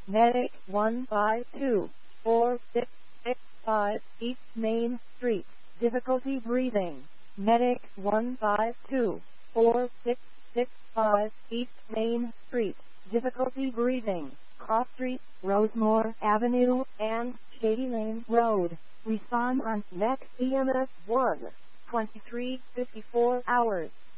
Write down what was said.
Medic 1524665 East Main Street. Difficulty breathing. Medic 1524665 East Main Street. Difficulty breathing. Cross Street, Rosemore Avenue, and Shady Lane Road. Respond on next EMS 1. 23:54 hours.